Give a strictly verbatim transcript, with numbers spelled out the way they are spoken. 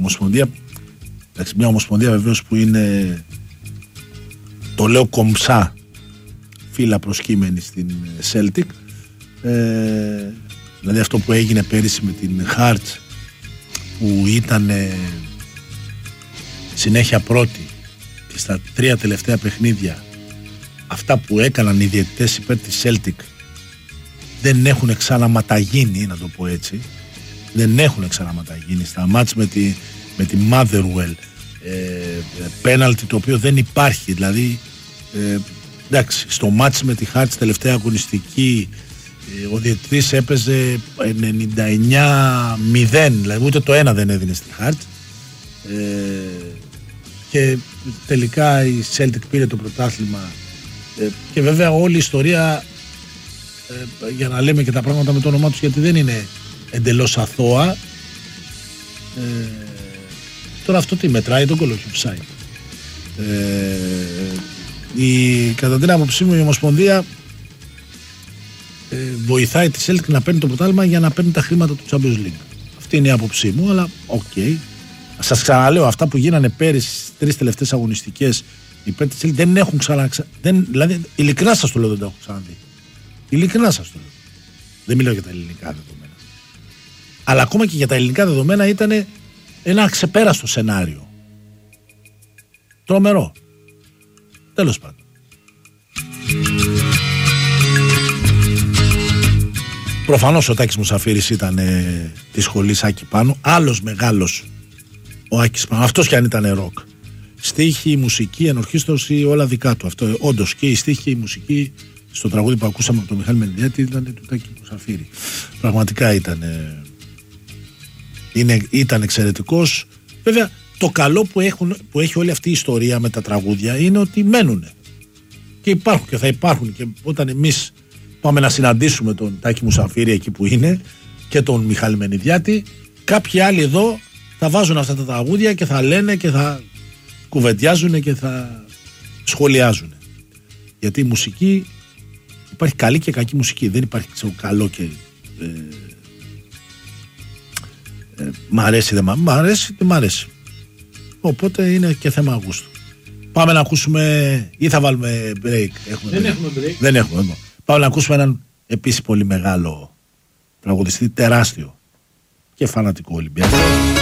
Ομοσπονδία, εντάξει, μια ομοσπονδία βεβαίως που είναι, το λέω κομψά, φύλλα προσκύμενη στην Celtic, ε, δηλαδή αυτό που έγινε πέρυσι με την Hearts, που ήταν ε, συνέχεια πρώτη και στα τρία τελευταία παιχνίδια αυτά που έκαναν οι διαιτητές υπέρ της Celtic δεν έχουν ξαναματαγίνει, να το πω έτσι, δεν έχουν ξαναματαγίνει στα μάτς με τη, με τη Motherwell, ε, πέναλτι το οποίο δεν υπάρχει, δηλαδή ε, εντάξει, στο μάτς με τη Hearts τελευταία αγωνιστική ε, ο διαιτητής έπαιζε ενενήντα εννιά μηδέν, δηλαδή ούτε το ένα δεν έδινε στη Hearts, ε, και τελικά η Celtic πήρε το πρωτάθλημα, ε, και βέβαια όλη η ιστορία, ε, για να λέμε και τα πράγματα με το όνομά τους, γιατί δεν είναι εντελώς αθώα, ε, τώρα αυτό τι μετράει, τον κολοχιουψάει. Ε, η, κατά την άποψή μου η Ομοσπονδία ε, βοηθάει τη Celtic να παίρνει το πρωτάθλημα για να παίρνει τα χρήματα του Champions League. Αυτή είναι η άποψή μου, αλλά οκ. Okay. Σας ξαναλέω, αυτά που γίνανε πέρυσι στις τρεις τελευταίες αγωνιστικές υπέρ της Celtic δεν έχουν ξανα... Δεν, δηλαδή, ειλικρινά σας το λέω, δεν τα έχω ξαναδεί. Ειλικρινά σας το λέω. Δεν μιλάω για τα ελληνικά δεδομένα. Αλλά ακόμα και για τα ελληνικά δεδομένα ήταν ένα αξεπέραστο σενάριο. Τρομερό. Τέλος πάντων. Προφανώς ο Τάκης Μουσαφίρης ήταν ε, της σχολής Άκη Πάνου. Άλλος μεγάλος ο Άκης Πάνου. Αυτός κι αν ήταν ροκ. Στίχη, μουσική, ενορχήστρωση, όλα δικά του. Αυτό, όντως, και η στίχη και η μουσική στο τραγούδι που ακούσαμε από τον Μιχάλη Μενδιάτη ήταν του Τάκη Μουσαφίρη. Πραγματικά ήταν, ε, είναι, ήταν εξαιρετικός. Βέβαια, το καλό που, έχουν, που έχει όλη αυτή η ιστορία με τα τραγούδια είναι ότι μένουν. Και υπάρχουν και θα υπάρχουν. Και όταν εμείς πάμε να συναντήσουμε τον Τάκη Μουσαφίρη εκεί που είναι και τον Μιχάλη Μενδιάτη, κάποιοι άλλοι εδώ θα βάζουν αυτά τα τραγούδια και θα λένε και θα κουβεντιάζουν και θα σχολιάζουν. Γιατί η μουσική, υπάρχει καλή και κακή μουσική. Δεν υπάρχει, ξέρω, καλό και ε, ε, μ' αρέσει, δεν μ' αρέσει, δεν μ' αρέσει. Οπότε είναι και θέμα γούστου. Πάμε να ακούσουμε, ή θα βάλουμε break. Έχουμε δεν break. έχουμε break. Δεν έχουμε. Εδώ. Πάμε να ακούσουμε έναν επίσης πολύ μεγάλο τραγουδιστή, τεράστιο και φανατικό Ολυμπιακό.